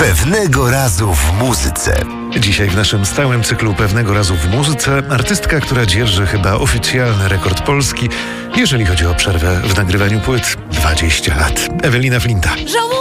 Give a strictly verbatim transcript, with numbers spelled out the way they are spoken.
Pewnego razu w muzyce. Dzisiaj w naszym stałym cyklu Pewnego razu w muzyce artystka, która dzierży chyba oficjalny rekord Polski, jeżeli chodzi o przerwę w nagrywaniu płyt. dwadzieścia lat. Ewelina Flinta.